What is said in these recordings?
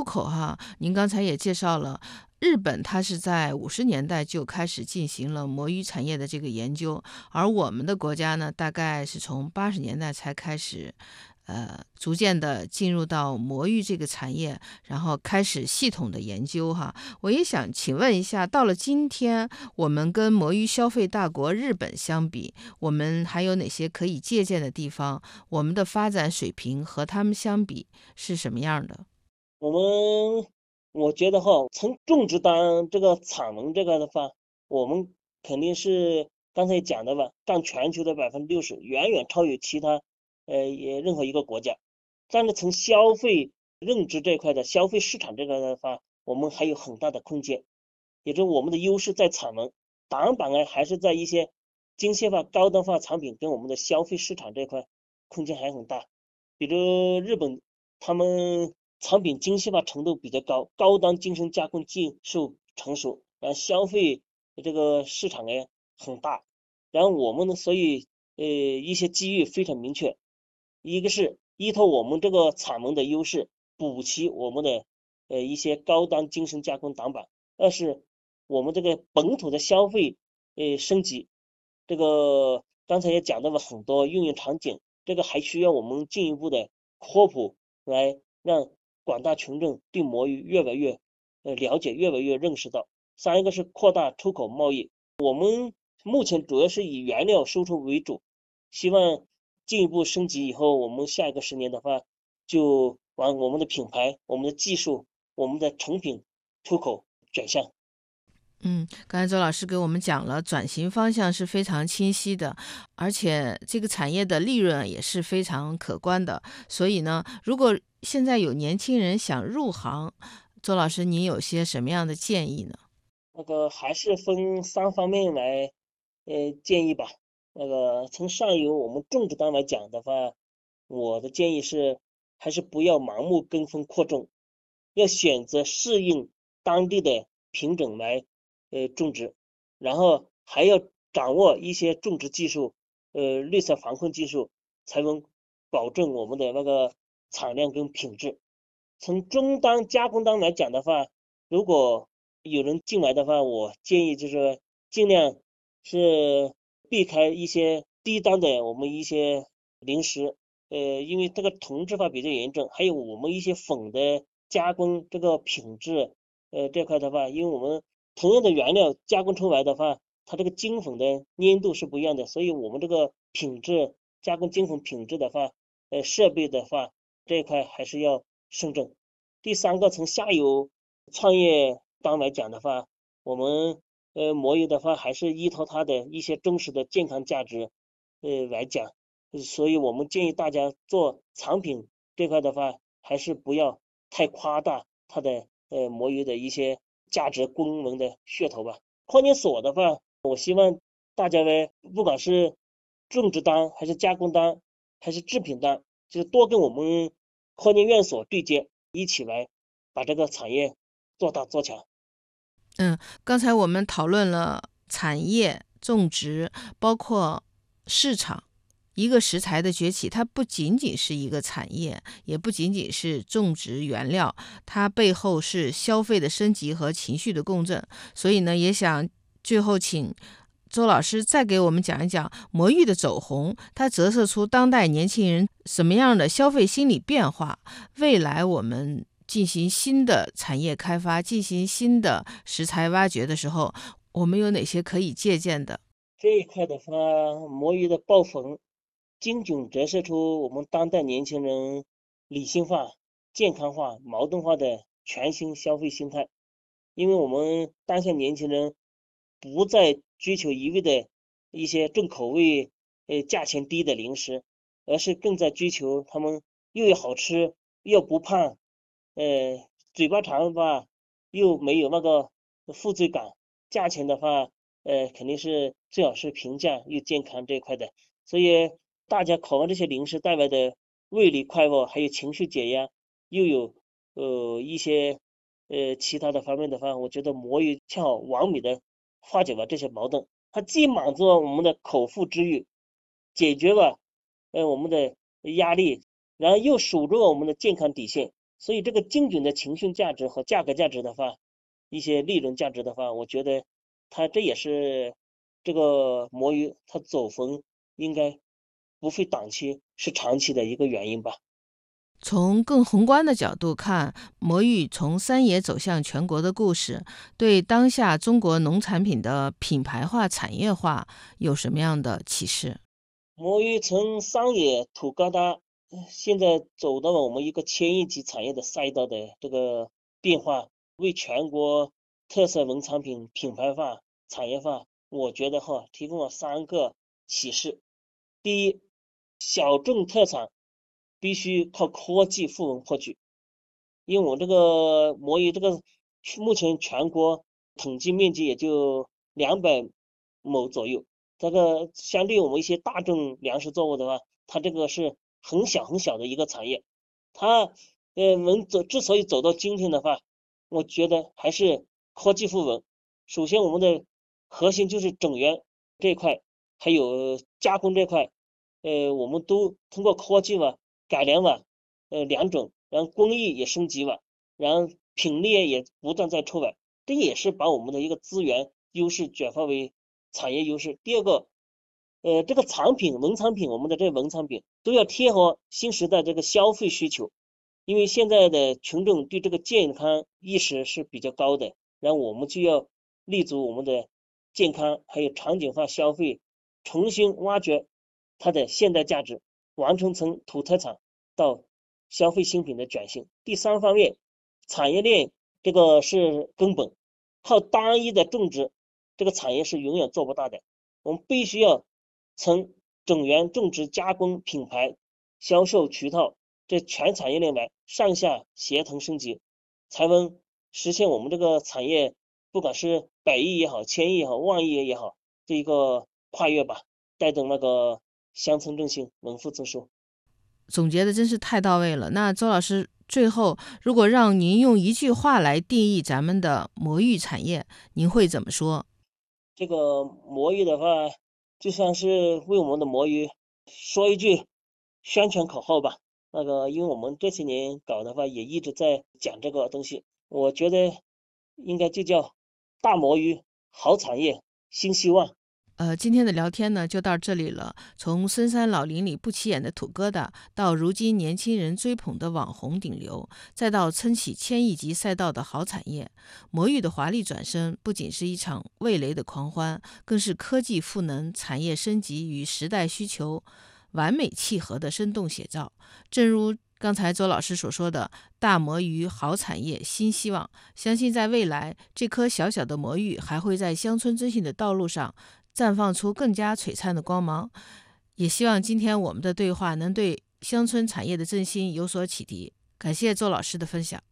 口哈，您刚才也介绍了，日本它是在50年代就开始进行了魔芋产业的这个研究，而我们的国家呢，大概是从80年代才开始，逐渐的进入到魔芋这个产业，然后开始系统的研究哈。我也想请问一下，到了今天，我们跟魔芋消费大国日本相比，我们还有哪些可以借鉴的地方？我们的发展水平和他们相比是什么样的？ 我们我觉得哈，从种植当这个产能这个的话，我们肯定是刚才讲的吧，占全球的60%，远远超越其他也任何一个国家。但是从消费认知这块的消费市场这个的话，我们还有很大的空间，也就是我们的优势在产能，短板呢还是在一些精细化、高端化产品跟我们的消费市场这块空间还很大。比如日本，他们产品精细化程度比较高，高端精深加工技术成熟，然后消费这个市场呢很大，然后我们呢，所以一些机遇非常明确，一个是依托我们这个产能的优势，补齐我们的一些高端精深加工短板；二是我们这个本土的消费升级，这个刚才也讲到了很多应用场景，这个还需要我们进一步的科普，来让广大群众对魔芋越来越了解，越来越认识到。三一个是扩大出口贸易，我们目前主要是以原料输出为主，希望进一步升级以后，我们下一个10年的话，就往我们的品牌、我们的技术、我们的成品出口转向。 刚才周老师给我们讲了，转型方向是非常清晰的，而且这个产业的利润也是非常可观的。所以呢，如果现在有年轻人想入行，周老师您有些什么样的建议呢？ 那个还是分3方面来建议吧。那个从上游我们种植端来讲的话，我的建议是还是不要盲目跟风扩种，要选择适应当地的品种来种植，然后还要掌握一些种植技术，绿色防控技术，才能保证我们的那个产量跟品质。从终端加工端来讲的话，如果有人进来的话，我建议就是尽量是避开一些低端的我们一些零食，因为这个同质化比较严重，还有我们一些粉的加工这个品质，这块的话，因为我们同样的原料加工出来的话，它这个精粉的粘度是不一样的，所以我们这个品质加工精粉品质的话，设备的话这一块还是要慎重。第三个，从下游创业端来讲的话，我们魔芋的话还是依托它的一些真实的健康价值来讲，所以我们建议大家做产品这块的话，还是不要太夸大它的魔芋的一些价值功能的噱头吧。矿泉所的话，我希望大家呢，不管是种植端还是加工端还是制品端，就是多跟我们矿泉院所对接，一起来把这个产业做大做强。 刚才我们讨论了产业、种植，包括市场。一个食材的崛起，它不仅仅是一个产业，也不仅仅是种植原料，它背后是消费的升级和情绪的共振。所以呢，也想最后请周老师再给我们讲一讲魔芋的走红，它折射出当代年轻人什么样的消费心理变化。未来我们进行新的产业开发，进行新的食材挖掘的时候，我们有哪些可以借鉴的？ 这一块的话，魔芋的爆粉精准折射出我们当代年轻人理性化、健康化、矛盾化的全新消费心态。因为我们当下年轻人不再追求一味的一些重口味、价钱低的零食，而是更在追求他们又要好吃又不胖，嘴巴馋吧又没有那个负罪感，价钱的话，肯定是最好是平价又健康这一块的。所以大家考完这些零食带来的胃里快乐，还有情绪解压，又有一些其他的方面的话，我觉得魔芋恰好完美的化解了这些矛盾。它既满足了我们的口腹之欲，解决了我们的压力，然后又守住了我们的健康底线， 所以这个精准的情绪价值和价格价值的话，一些利润价值的话，我觉得它这也是这个魔芋它走红应该不费短期，是长期的一个原因吧。 从更宏观的角度看，魔芋从山野走向全国的故事，对当下中国农产品的品牌化、产业化有什么样的启示？ 魔芋从商业土疙瘩，现在走到了我们一个千亿级产业的赛道的这个变化，为全国特色农产品品牌化、产业化，我觉得提供了3个启示。第一，小众特产必须靠科技赋能获取，因为我这个魔芋这个目前全国统计面积也就200亩左右，这个相对我们一些大众粮食作物的话，它这个是很小很小的一个产业。它之所以走到今天的话，我觉得还是科技赋能。首先我们的核心就是整源这一块，还有加工这块，我们都通过科技改良良种，然后工艺也升级然后品类也不断在出来，这也是把我们的一个资源优势转化为产业优势。第二个，这个农产品，我们的这个农产品都要贴合新时代这个消费需求，因为现在的群众对这个健康意识是比较高的，然后我们就要立足我们的健康还有场景化消费，重新挖掘它的现代价值，完成从土特产到消费新品的转型。第三方面，产业链这个是根本，靠单一的种植这个产业是永远做不大的，我们必须要从整源种植、加工、品牌、销售渠道这全产业链来上下协同升级，才能实现我们这个产业不管是100亿也好、1000亿也好、万亿也好，这一个跨越吧，带动那个乡村振兴、农富增收。 总结的真是太到位了。那周老师，最后如果让您用一句话来定义咱们的魔芋产业，您会怎么说？ 这个魔芋的话，就像是为我们的魔芋说一句宣传口号吧。因为我们这些年搞的话，也一直在讲这个东西，我觉得应该就叫大魔芋，好产业，新希望。 今天的聊天呢就到这里了。从深山老林里不起眼的土疙瘩，到如今年轻人追捧的网红顶流，再到撑起千亿级赛道的好产业，魔芋的华丽转身不仅是一场味蕾的狂欢，更是科技赋能、产业升级与时代需求完美契合的生动写照。正如刚才周老师所说的，大魔芋好产业新希望，相信在未来，这颗小小的魔芋还会在乡村振兴的道路上绽放出更加璀璨的光芒。也希望今天我们的对话能对乡村产业的振兴有所启迪。感谢周老师的分享。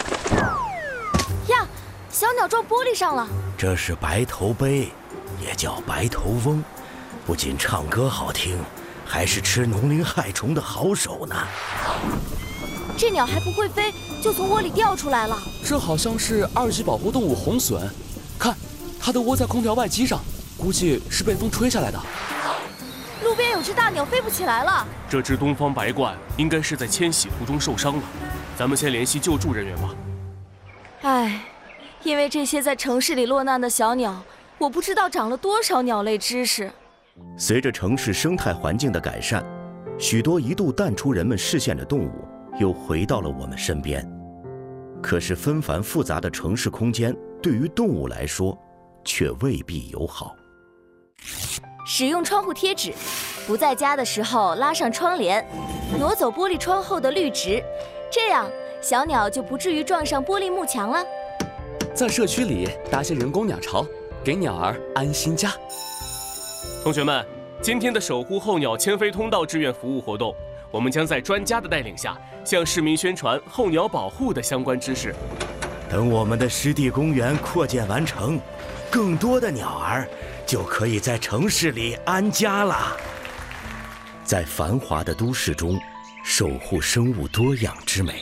呀，小鸟撞玻璃上了。 这是白头鹎，也叫白头翁，不仅唱歌好听，还是吃农林害虫的好手呢。 这鸟还不会飞，就从窝里掉出来了。 这好像是2级保护动物红隼，看，它的窝在空调外机上，估计是被风吹下来的。 路边有只大鸟飞不起来了。 这只东方白鹳应该是在迁徙途中受伤了，咱们先联系救助人员吧。 唉，因为这些在城市里落难的小鸟，我不知道长了多少鸟类知识。 随着城市生态环境的改善，许多一度淡出人们视线的动物又回到了我们身边。可是纷繁复杂的城市空间对于动物来说却未必友好。 使用窗户贴纸，不在家的时候拉上窗帘，挪走玻璃窗后的绿植，这样小鸟就不至于撞上玻璃幕墙了。 在社区里搭些人工鸟巢，给鸟儿安心家。 同学们，今天的守护候鸟迁飞通道志愿服务活动，我们将在专家的带领下，向市民宣传候鸟保护的相关知识。 等我们的湿地公园扩建完成，更多的鸟儿就可以在城市里安家了。在繁华的都市中，守护生物多样之美。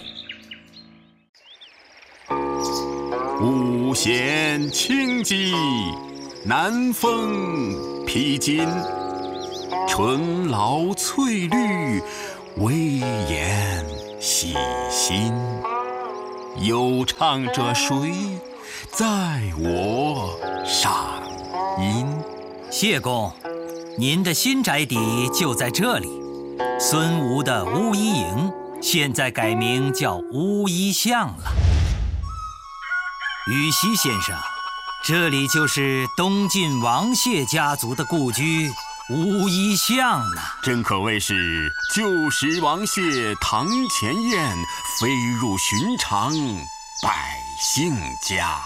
五弦轻击，南风披荆，春老翠绿，威严细心。有唱者谁？在我上音。 谢公，您的新宅邸就在这里。孙吴的巫医营现在改名叫巫医巷了。羽西先生，这里就是东晋王谢家族的故居巫医巷呢。 真可谓是旧时王谢堂前燕，飞入寻常百姓家。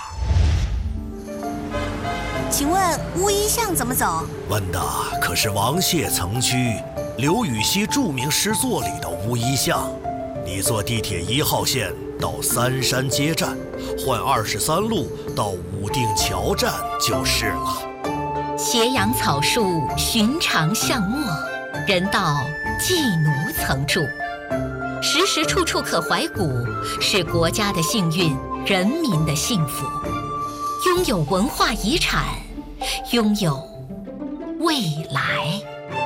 请问巫医巷怎么走？ 问的可是王谢曾居、刘禹锡著名诗作里的巫医巷。你坐地铁1号线到三山街站，换23路到武定桥站就是了。 斜阳草树，寻常巷陌，人道妓奴曾住，时时处处可怀古，是国家的幸运，人民的幸福。拥有文化遗产，拥有未来。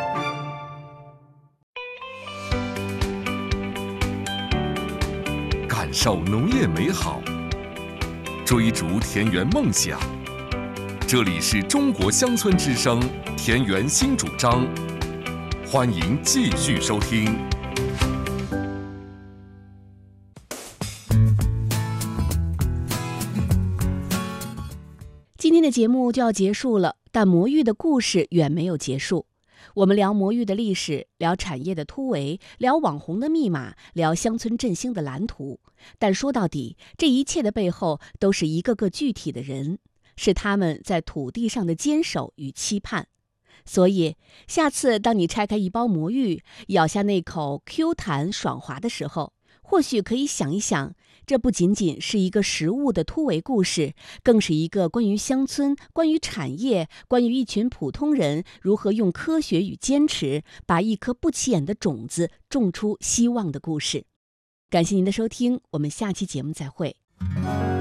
感受农业美好，追逐田园梦想。这里是中国乡村之声田园新主张，欢迎继续收听。 今天的节目就要结束了，但魔芋的故事远没有结束。我们聊魔芋的历史，聊产业的突围，聊网红的密码，聊乡村振兴的蓝图。但说到底，这一切的背后都是一个个具体的人，是他们在土地上的坚守与期盼。所以，下次当你拆开一包魔芋，咬下那口 Q 弹爽滑的时候，或许可以想一想，这不仅仅是一个食物的突围故事，更是一个关于乡村、关于产业、关于一群普通人如何用科学与坚持，把一颗不起眼的种子种出希望的故事。感谢您的收听，我们下期节目再会。